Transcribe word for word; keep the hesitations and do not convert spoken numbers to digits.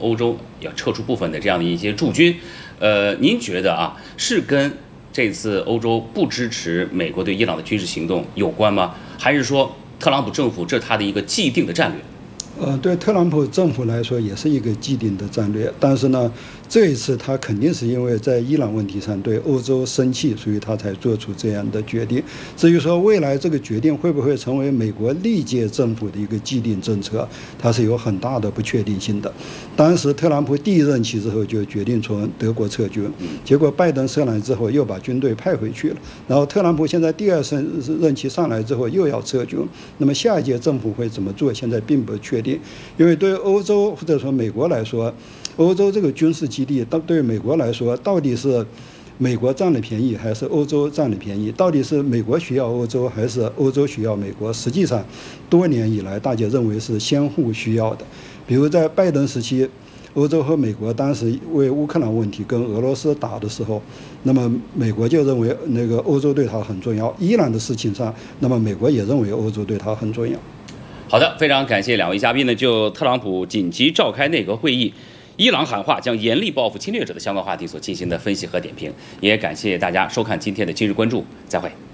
欧洲要撤出部分的这样的一些驻军。呃，您觉得啊，是跟这次欧洲不支持美国对伊朗的军事行动有关吗？还是说特朗普政府这是他的一个既定的战略？ 呃，对特朗普政府来说也是一个既定的战略，但是呢，这一次他肯定是因为在伊朗问题上对欧洲生气，所以他才做出这样的决定。至于说未来这个决定会不会成为美国历届政府的一个既定政策，它是有很大的不确定性的。当时特朗普第一任期之后就决定从德国撤军，结果拜登上来之后又把军队派回去了，然后特朗普现在第二任任期上来之后又要撤军，那么下一届政府会怎么做，现在并不确定。因为对于欧洲或者说美国来说，欧洲这个军事基地，对于美国来说，到底是美国占了便宜，还是欧洲占了便宜？到底是美国需要欧洲，还是欧洲需要美国？实际上，多年以来，大家认为是相互需要的。比如在拜登时期，欧洲和美国当时为乌克兰问题跟俄罗斯打的时候，那么美国就认为那个欧洲对他很重要。伊朗的事情上，那么美国也认为欧洲对他很重要。 好的，非常感谢两位嘉宾呢，就特朗普紧急召开内阁会议，伊朗喊话将严厉报复侵略者的相关话题所进行的分析和点评，也感谢大家收看今天的今日关注，再会。